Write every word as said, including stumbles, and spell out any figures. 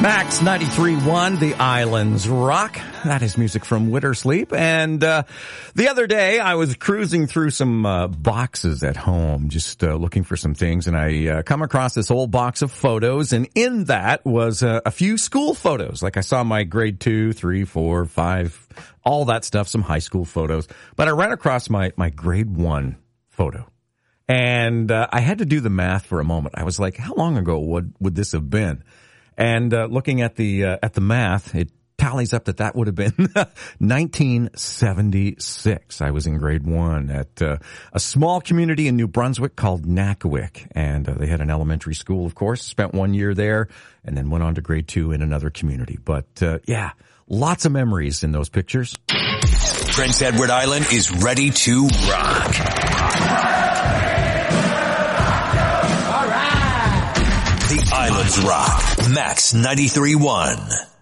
Max ninety-three point one, The Islands Rock. That is music from Wittersleep. And uh the other day, I was cruising through some uh boxes at home, just uh, looking for some things, and I uh, come across this old box of photos, and in that was uh, a few school photos. Like I saw my grade two, three, four, five, all that stuff, some high school photos. But I ran across my, my grade one photo. And uh, I had to do the math for a moment. I was like, how long ago would, would this have been? And uh, looking at the uh, at the math, it tallies up that that would have been nineteen seventy-six. I was in grade one at uh, a small community in New Brunswick called Nakawik. And uh, they had an elementary school, of course. Spent one year there and then went on to grade two in another community. But uh, yeah, lots of memories in those pictures. Prince Edward Island is ready to rock. The Islands Rock. Max ninety-three point one.